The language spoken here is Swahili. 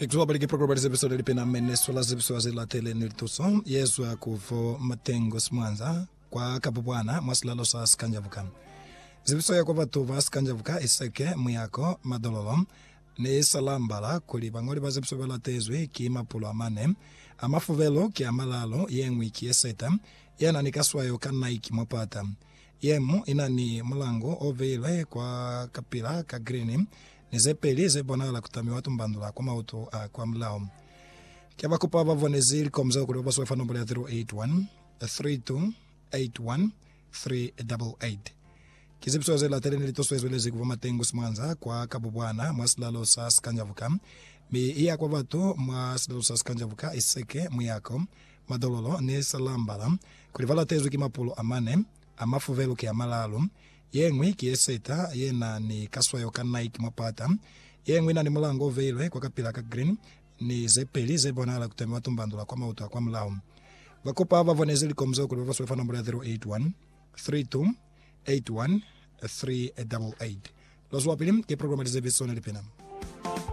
Ikubariki programa desse episódio de pena menesola as pessoas lá tele nirtuson Yesu akuvo matengo smwanza kwa kapubwana mwasilalo sa skanjavuka. Zibiso yako vatu va skanjavuka iseke muyako madololo ne salambala kuli bangoli bazibiso bela tezwe ki mapulo amane amafuvelo ki amalalo yengwi ki eseta yana nikaswayo kanaiki mopata. Yemu inani mulango ovele kwa kapila ka green nizepeli zebonala kutamiwa tumbandula kwa mauto kwa mlao. Kiaba kupava vonezili komza kuliwa baswa fa nombole 081 3281 388. Kizipso zela tele nilitoso ezwelezi kuva matengo smwanza kwa kabubwana mwasilalo sa skanjavuka. Mi iya kwa vatu mwasilalo sa skanjavuka iseke muyako madololo ni salambala kulivala tezu kimapulo amane amafuvelo ki amalalo yengwi ki eseta yena ni kaswayo kanaiki mapata yengwi na ni mulango velo kwa kapila ka green ni zepeli zebonala kutemiwa tumbandula kwa mauto kwa mlao. Vakopa ava vonezili komzo kuliwa baswa fa nombole 081 3281 388. Los wapilim ke programa de zebisone lipena.